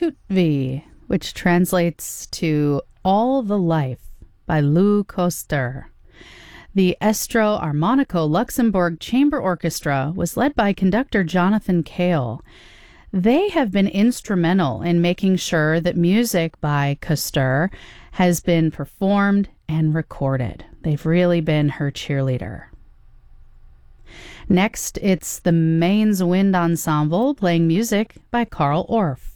Tutvi, which translates to All the Life by Lou Koster. The Estro Armonico Luxembourg Chamber Orchestra was led by conductor Jonathan Cale. They have been instrumental in making sure that music by Koster has been performed and recorded. They've really been her cheerleader. Next, it's the Mainz Wind Ensemble playing music by Carl Orff.